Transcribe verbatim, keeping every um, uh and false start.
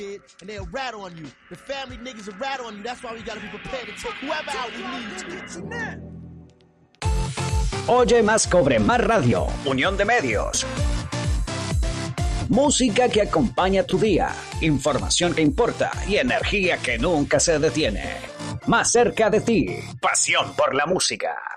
and they'll rat on you. The family niggas will rat on you. That's why we gotta be prepared to take whoever out we need to. Oye más, cobre más radio. Unión de medios. Música que acompaña tu día. Información que importa y energía que nunca se detiene. Más cerca de ti. Pasión por la música.